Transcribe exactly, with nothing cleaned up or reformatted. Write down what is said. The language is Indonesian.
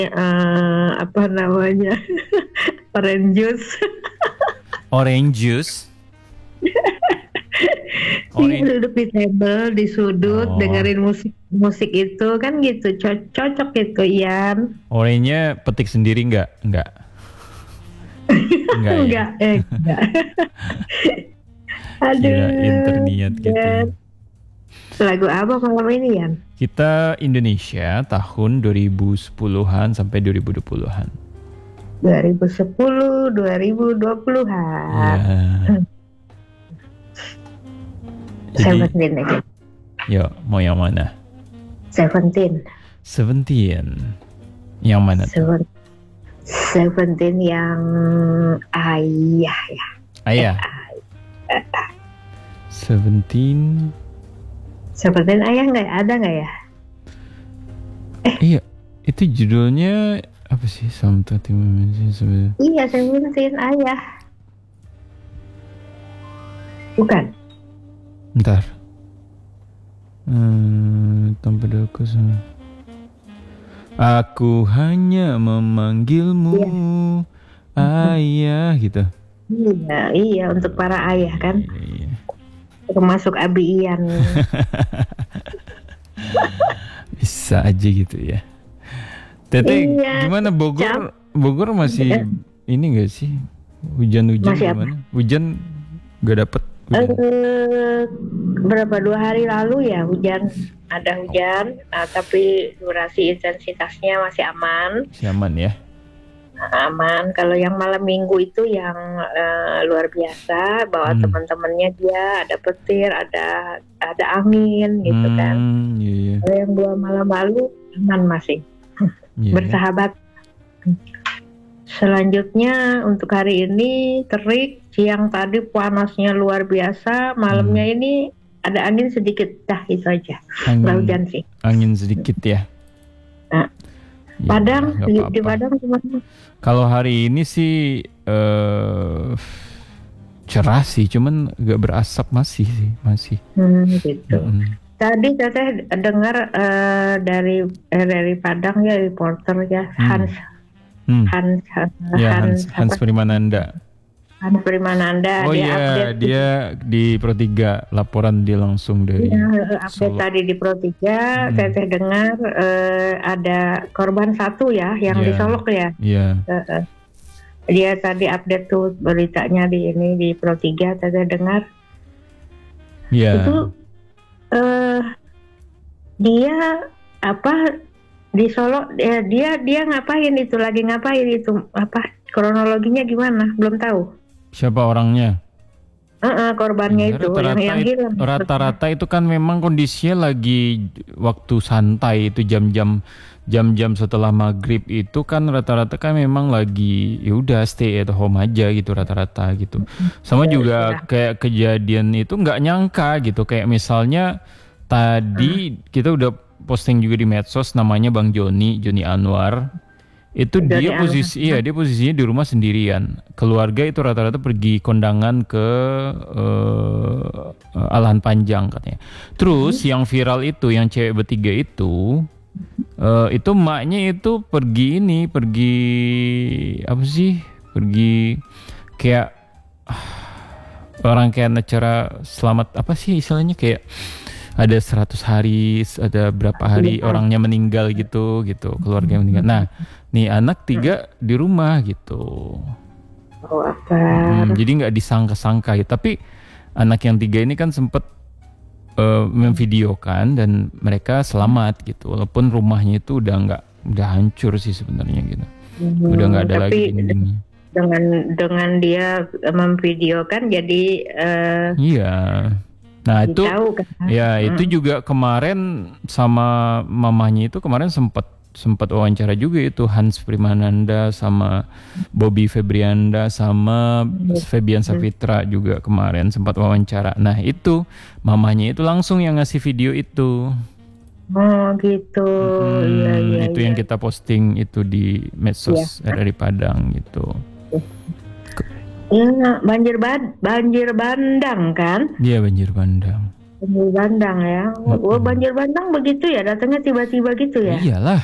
eh, apa namanya orange juice. Orange juice. Dia Orange. duduk di table di sudut Oh, dengerin musik musik itu kan gitu co- cocok itu Ian. orange-nya petik sendiri nggak? Nggak. Nggak ya. Enggak, eh enggak. Kirain Aduh, terniat gitu ya. dan lagu apa malam ini Yan? Kita Indonesia tahun dua ribu sepuluhan sampai dua ribu dua puluhan. dua ribu sepuluh dua ribu dua Iya. puluhan. Jadi, Seventeen aja. yuk mau yang mana? Seventeen. Seventeen. Yang mana tuh? Seven- Seventeen yang ayah ya. Ayah. Seventeen. Seventeen ayah nggak ada nggak ya? Iya, itu judulnya apa sih? Something sebenarnya. Iya, Seventeen ayah. Bukan. Ntar. Hmm, tanpa aku sama. Aku hanya memanggilmu ayah gitu. Iya, iya untuk para ayah kan, Iya. termasuk Abi Ian. Bisa aja gitu ya. Teteh, Iya, gimana Bogor? Cap. Bogor masih ini gak sih? Hujan-hujan Masih apa? gimana? Hujan gak dapet hujan? Eh, berapa dua hari lalu ya hujan, ada hujan, nah, tapi durasi intensitasnya masih aman, Siaman ya. aman. Kalau yang malam minggu itu yang eh, luar biasa, bawa Hmm. teman-temannya dia, ada petir, ada ada angin gitu kan. Hmm, iya, iya. Kalau yang dua malam lalu aman masih. Iya, Bersahabat. Selanjutnya untuk hari ini terik, siang tadi panasnya luar biasa, malamnya Hmm. ini ada angin sedikit, dah itu aja. Angin, Nggak hujan sih. angin sedikit ya. Nah, Ya, Padang nggak di, apa-apa. di Padang gimana? Kalau hari ini sih eh cerah sih, cuman gak berasap masih sih, masih. Hmm, gitu. Mm-mm. Tadi saya dengar eh, dari eh, dari Padang ya reporter ya Hmm. Hans Hmm. Hans Ya, Hans Hans Hans apa? Primananda. Hans Primananda, Oh dia iya, update dia di Pro tiga laporan dia langsung dari Ya, update Solo. tadi di Pro tiga, Hmm. saya teh dengar eh, ada korban satu ya yang Iya. di Solok ya. Iya. Eh, eh. Dia tadi update tuh beritanya di ini di Pro tiga, saya teh dengar Iya. itu eh dia apa di Solo eh, dia dia ngapain itu lagi ngapain itu apa kronologinya gimana belum tahu. Siapa orangnya? Eh, eh, korbannya Iya, itu yang rata-rata yang it- hilang. rata-rata itu kan memang kondisinya lagi waktu santai itu jam-jam jam-jam setelah maghrib itu kan rata-rata kan memang lagi ya udah stay at home aja gitu rata-rata gitu. Sama Ya, juga sudah. kayak kejadian itu nggak nyangka gitu kayak misalnya tadi kita udah posting juga di medsos namanya Bang Joni Joni Anwar. Itu Joni dia Anwar. posisi iya dia posisinya di rumah sendirian. Keluarga itu rata-rata pergi kondangan ke eh, Alahan Panjang katanya. Terus yang viral itu yang cewek bertiga itu eh, itu emaknya itu pergi ini pergi apa sih? Pergi kayak ah, orang kayak acara selamat apa sih istilahnya kayak ada seratus hari, ada berapa hari Iya. orangnya meninggal gitu, gitu, keluarga yang meninggal. Nah, nih anak tiga di rumah gitu. Oh apa? Hmm, jadi nggak disangka-sangka ya. Tapi anak yang tiga ini kan sempet eh, memvideokan dan mereka selamat gitu. Walaupun rumahnya itu udah nggak, udah hancur sih sebenarnya gitu. Hmm, Udah nggak ada lagi tapi dindingnya. dengan dengan dia memvideokan jadi eh, Iya. Nah itu, tahu kan? ya itu juga kemarin sama mamahnya itu kemarin sempat sempat wawancara juga itu Hans Primananda sama Bobby Febrianda sama Febian Savitra juga kemarin sempat wawancara. Nah itu mamahnya itu langsung yang ngasih video itu. Oh gitu. Hmm, Iya iya. itu yang kita posting itu di medsos R R I Padang gitu. Iya, banjir bad, banjir bandang kan? Dia banjir bandang. Banjir bandang ya. Oh, banjir bandang begitu ya, datangnya tiba-tiba gitu ya. Iyalah.